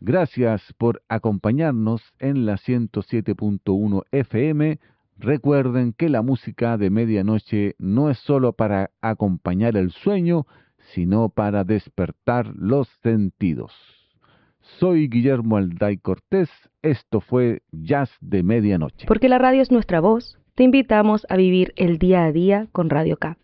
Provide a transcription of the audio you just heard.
Gracias por acompañarnos en la 107.1 FM. Recuerden que la música de medianoche no es solo para acompañar el sueño, sino para despertar los sentidos. Soy Guillermo Alday Cortés, esto fue Jazz de Medianoche. Porque la radio es nuestra voz, te invitamos a vivir el día a día con Radio K.